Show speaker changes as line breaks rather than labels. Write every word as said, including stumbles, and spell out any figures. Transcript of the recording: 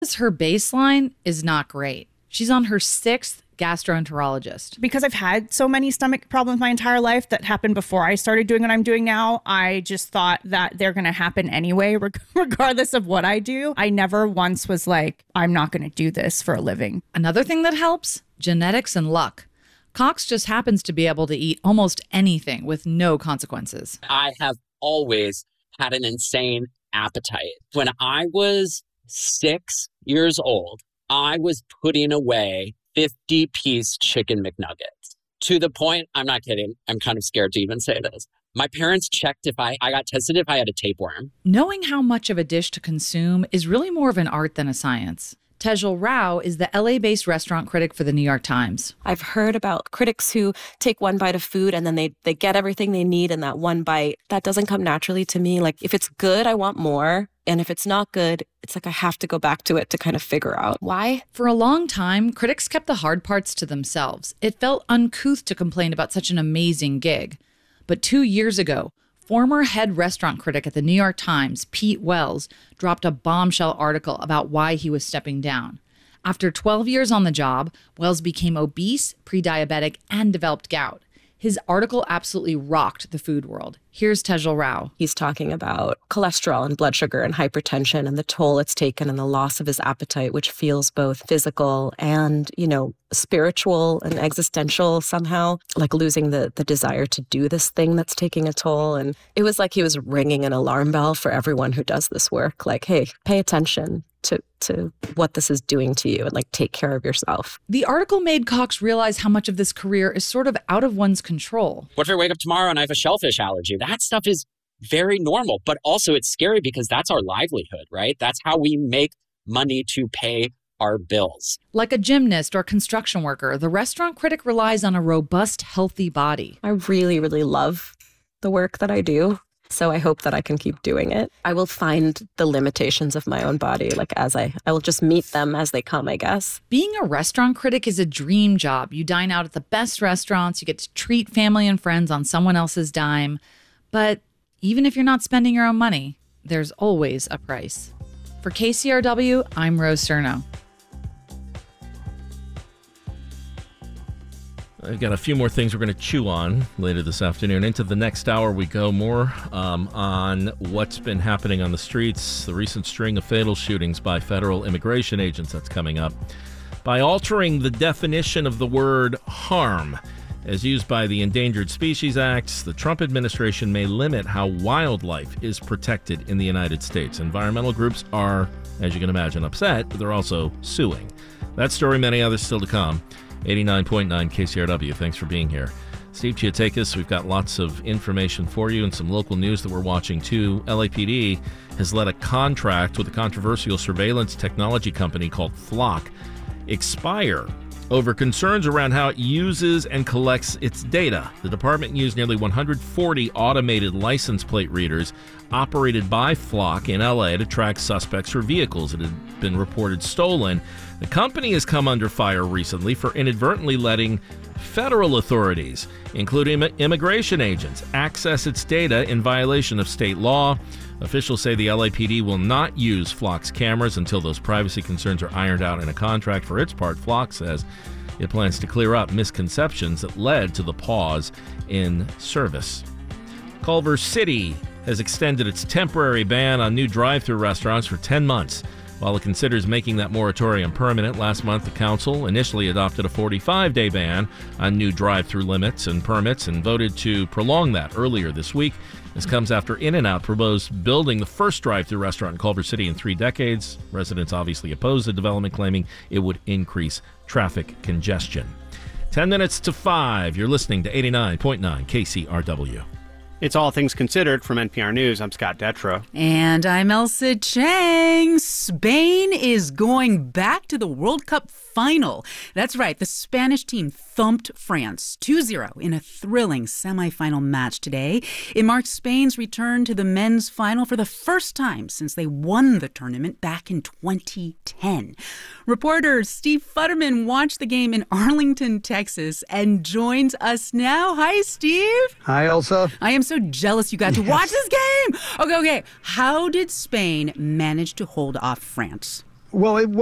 Her baseline is not great. She's on her sixth gastroenterologist.
Because I've had so many stomach problems my entire life that happened before I started doing what I'm doing now, I just thought that they're going to happen anyway, reg- regardless of what I do. I never once was like, I'm not going to do this for a living.
Another thing that helps, genetics and luck. Cox just happens to be able to eat almost anything with no consequences.
I have always had an insane appetite. When I was six years old, I was putting away fifty-piece chicken McNuggets. To the point, I'm not kidding, I'm kind of scared to even say this. My parents checked if I, I got tested if I had a tapeworm.
Knowing how much of a dish to consume is really more of an art than a science. Tejal Rao is the L A-based restaurant critic for the New York Times.
I've heard about critics who take one bite of food and then they, they get everything they need in that one bite. That doesn't come naturally to me. Like, if it's good, I want more. And if it's not good, it's like I have to go back to it to kind of figure out why.
For a long time, critics kept the hard parts to themselves. It felt uncouth to complain about such an amazing gig. But two years ago, former head restaurant critic at the New York Times, Pete Wells, dropped a bombshell article about why he was stepping down. After twelve years on the job, Wells became obese, pre-diabetic, and developed gout. His article absolutely rocked the food world. Here's Tejal Rao.
He's talking about cholesterol and blood sugar and hypertension and the toll it's taken and the loss of his appetite, which feels both physical and, you know, spiritual and existential somehow, like losing the the desire to do this thing that's taking a toll. And it was like he was ringing an alarm bell for everyone who does this work. Like, hey, pay attention to to what this is doing to you and like take care of yourself.
The article made Cox realize how much of this career is sort of out of one's control.
What if I wake up tomorrow and I have a shellfish allergy? That stuff is very normal, but also it's scary because that's our livelihood, right? That's how we make money to pay our bills.
Like a gymnast or construction worker, the restaurant critic relies on a robust, healthy body.
I really, really love the work that I do. So I hope that I can keep doing it. I will find the limitations of my own body, like as I, I will just meet them as they come, I guess.
Being a restaurant critic is a dream job. You dine out at the best restaurants, you get to treat family and friends on someone else's dime. But even if you're not spending your own money, there's always a price. For K C R W, I'm Rose Cerno.
I've got a few more things we're going to chew on later this afternoon. Into the next hour we go, more um, on what's been happening on the streets, the recent string of fatal shootings by federal immigration agents that's coming up. By altering the definition of the word harm, as used by the Endangered Species Act, the Trump administration may limit how wildlife is protected in the United States. Environmental groups are, as you can imagine, upset, but they're also suing. That story, many others still to come. eighty-nine point nine K C R W. Thanks for being here. Steve Chiotakis, we've got lots of information for you and some local news that we're watching too. L A P D has let a contract with a controversial surveillance technology company called Flock expire over concerns around how it uses and collects its data. The department used nearly one hundred forty automated license plate readers operated by Flock in L A to track suspects for vehicles that had been reported stolen. The company has come under fire recently for inadvertently letting federal authorities, including immigration agents, access its data in violation of state law. Officials say the L A P D will not use Flock's cameras until those privacy concerns are ironed out in a contract. For its part, Flock says it plans to clear up misconceptions that led to the pause in service. Culver City has extended its temporary ban on new drive-thru restaurants for ten months. While it considers making that moratorium permanent, last month the council initially adopted a forty-five day ban on new drive-thru limits and permits and voted to prolong that earlier this week. This comes after In-N-Out proposed building the first drive-thru restaurant in Culver City in three decades. Residents obviously opposed the development, claiming it would increase traffic congestion. Ten minutes to five. You're listening to eighty-nine point nine K C R W.
It's All Things Considered from N P R News. I'm Scott Detrow.
And I'm Elsa Chang. Spain is going back to the World Cup final. That's right. The Spanish team thumped France two zero in a thrilling semifinal match today. It marked Spain's return to the men's final for the first time since they won the tournament back in twenty ten. Reporter Steve Futterman watched the game in Arlington, Texas, and joins us now. Hi, Steve.
Hi, Elsa.
I am so jealous you got to
yes.
watch this game. Okay, okay. How did Spain manage to hold off France?
Well, it